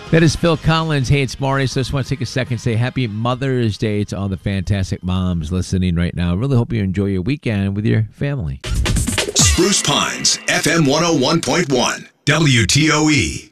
That is Phil Collins. Hey, it's Marty. So I just want to take a second and say happy Mother's Day to all the fantastic moms listening right now. Really hope you enjoy your weekend with your family. Spruce Pines, FM 101.1, WTOE.